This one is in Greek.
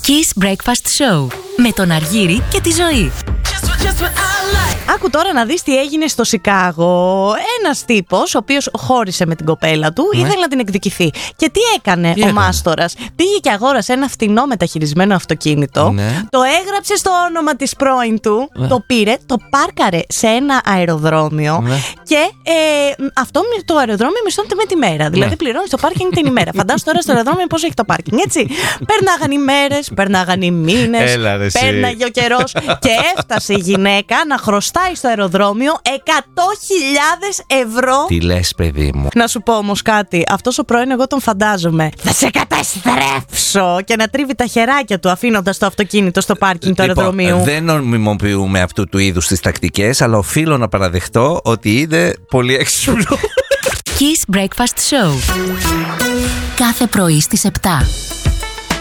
Kiss Breakfast Show με τον Αργύρη και τη Ζωή. Άκου τώρα να δεις τι έγινε στο Σικάγο. Ένας τύπος, ο οποίος χώρισε με την κοπέλα του, ήθελε να την εκδικηθεί. Και τι έκανε ο μάστορας? Πήγε και αγόρασε ένα φθηνό μεταχειρισμένο αυτοκίνητο, το έγραψε στο όνομα της πρώην του, το πήρε, το πάρκαρε σε ένα αεροδρόμιο και αυτό το αεροδρόμιο μισθώνεται με τη μέρα. Δηλαδή πληρώνεις το πάρκινγκ την ημέρα. Φαντάσου τώρα στο αεροδρόμιο πώς έχει το πάρκινγκ, έτσι. Περνάγαν οι μέρες, περνάγαν οι μήνες, πέρναγε ο καιρός και έφτασε η γυναίκα να χρωστάει στο αεροδρόμιο 100.000 ευρώ. Τι λες, παιδί μου? Να σου πω όμως κάτι. Αυτός ο πρώην, εγώ τον φαντάζομαι. Θα σε καταστρέψω! Και να τρίβει τα χεράκια του αφήνοντας το αυτοκίνητο στο πάρκινγκ του αεροδρομίου. Δεν νομιμοποιούμε αυτού του είδους τις τακτικές, αλλά οφείλω να παραδεχτώ ότι είναι πολύ έξυπνο. Kiss Breakfast Show. Κάθε πρωί στις 7.